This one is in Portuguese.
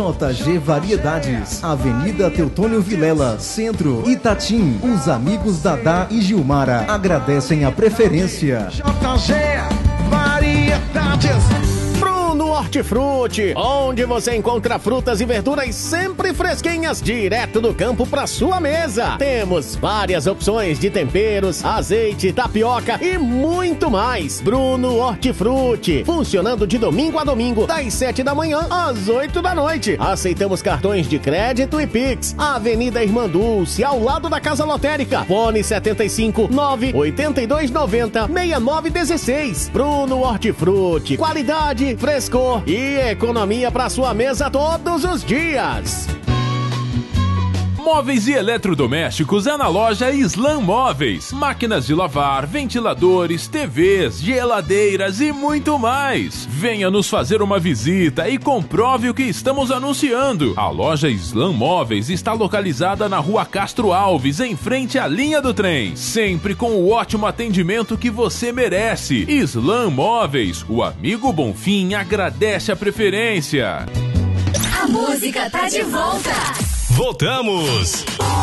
JG Variedades, Avenida Teutônio Vilela, Centro, Itatim. Os amigos Dadá e Gilmara agradecem a preferência. JG Variedades. Bruno Hortifruti, onde você encontra frutas e verduras sempre fresquinhas, direto do campo para sua mesa. Temos várias opções de temperos, azeite, tapioca e muito mais. Bruno Hortifruti, funcionando de domingo a domingo, das 7 da manhã às 8 da noite. Aceitamos cartões de crédito e Pix. Avenida Irmã Dulce, ao lado da Casa Lotérica. Fone 75 98290 6916. Bruno Hortifruti, qualidade, frescor e economia para sua mesa todos os dias. Móveis e eletrodomésticos é na loja Islam Móveis. Máquinas de lavar, ventiladores, TVs, geladeiras e muito mais. Venha nos fazer uma visita e comprove o que estamos anunciando. A loja Islam Móveis está localizada na Rua Castro Alves, em frente à linha do trem. Sempre com o ótimo atendimento que você merece. Islam Móveis, o amigo Bonfim agradece a preferência. A música tá de volta. Voltamos!